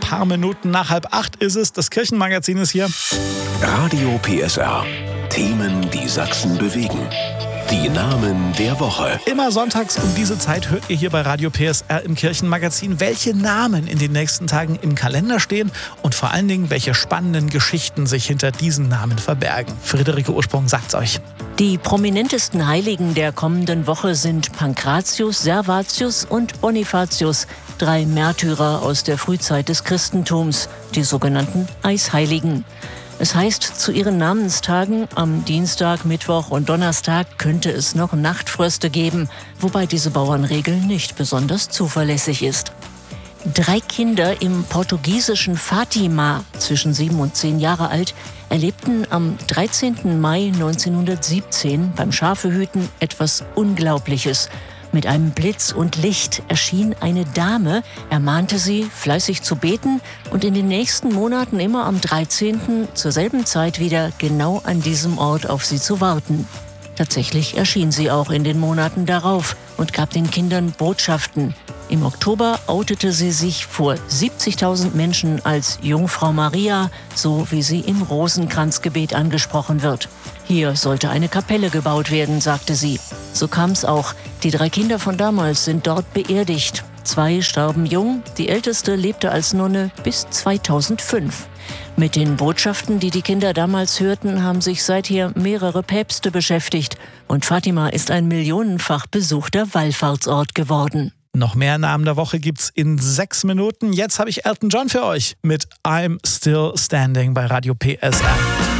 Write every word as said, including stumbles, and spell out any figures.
paar Minuten nach halb acht ist es. Das Kirchenmagazin ist hier. Radio P S R. Themen, die Sachsen bewegen. Die Namen der Woche. Immer sonntags um diese Zeit hört ihr hier bei Radio P S R im Kirchenmagazin, welche Namen in den nächsten Tagen im Kalender stehen und vor allen Dingen, welche spannenden Geschichten sich hinter diesen Namen verbergen. Friederike Ursprung sagt's euch. Die prominentesten Heiligen der kommenden Woche sind Pankratius, Servatius und Bonifatius, drei Märtyrer aus der Frühzeit des Christentums, die sogenannten Eisheiligen. Es heißt, zu ihren Namenstagen am Dienstag, Mittwoch und Donnerstag könnte es noch Nachtfröste geben, wobei diese Bauernregel nicht besonders zuverlässig ist. Drei Kinder im portugiesischen Fatima, zwischen sieben und zehn Jahre alt, erlebten am dreizehnten Mai neunzehnhundertsiebzehn beim Schafehüten etwas Unglaubliches. Mit einem Blitz und Licht erschien eine Dame, ermahnte sie, fleißig zu beten und in den nächsten Monaten immer am dreizehnten zur selben Zeit wieder genau an diesem Ort auf sie zu warten. Tatsächlich erschien sie auch in den Monaten darauf und gab den Kindern Botschaften. Im Oktober outete sie sich vor siebzigtausend Menschen als Jungfrau Maria, so wie sie im Rosenkranzgebet angesprochen wird. Hier sollte eine Kapelle gebaut werden, sagte sie. So kam es auch. Die drei Kinder von damals sind dort beerdigt. Zwei starben jung, die älteste lebte als Nonne bis zweitausendfünf. Mit den Botschaften, die die Kinder damals hörten, haben sich seither mehrere Päpste beschäftigt. Und Fatima ist ein millionenfach besuchter Wallfahrtsort geworden. Noch mehr Namen der Woche gibt's in sechs Minuten. Jetzt habe ich Elton John für euch mit I'm Still Standing bei Radio P S R.